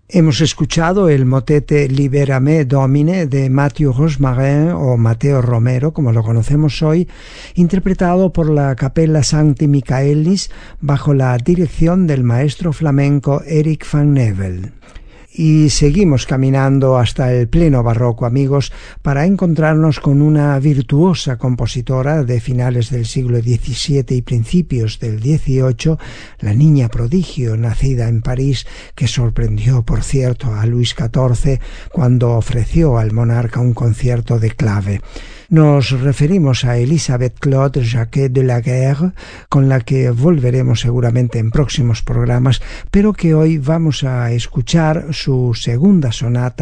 Hemos escuchado el motete Libérame Domine de Mathieu Rosmarin o Mateo Romero, como lo conocemos hoy, interpretado por la Capella Sancti Michaelis bajo la dirección del maestro flamenco Eric van Nevel. Y seguimos caminando hasta el pleno barroco, amigos, para encontrarnos con una virtuosa compositora de finales del siglo XVII y principios del XVIII, la niña prodigio nacida en París, que sorprendió, por cierto, a Luis XIV cuando ofreció al monarca un concierto de clave. Nos referimos a Elisabeth Claude Jacquet de la Guerre, con la que volveremos seguramente en próximos programas, pero que hoy vamos a escuchar su segunda sonata